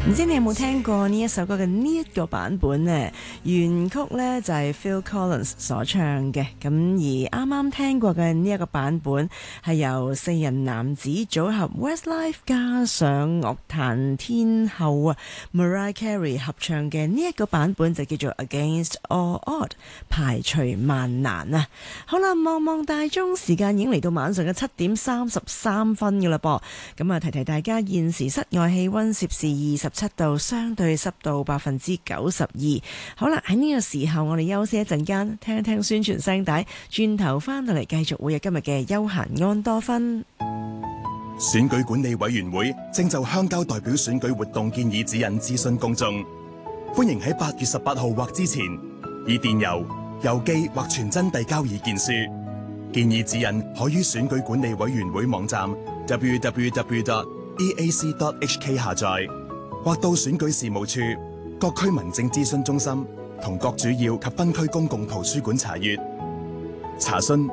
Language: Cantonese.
唔知你有冇聽過呢一首歌嘅呢一個版本呢？原曲呢就係 Phil Collins 所唱嘅，咁而啱啱聽過嘅呢一個版本係由四人男子組合 Westlife 加上樂壇天后Mariah Carey 合唱嘅呢一個版本就叫做 Against All Odds 排除萬難啊！好啦，望望大鐘，時間已經嚟到晚上嘅7:33㗎啦噃，咁啊提提大家，現時室外氣溫攝氏27度，相對濕度92%。好啦，喺呢個時候我哋休息一陣間，聽一聽宣傳聲帶，轉頭翻到嚟繼續會有今日嘅休閒安多芬。 選舉管理委員會正就鄉郊代表選舉活動建議指引諮詢公眾，歡迎喺8月18號或之前以電郵、郵寄或傳真遞交意見書。建議指引可於選舉管理委員會網站 www.eac.hk 下載，或到選舉事務處、各區民政諮詢中心同各主要及分區公共圖書館查閱。查詢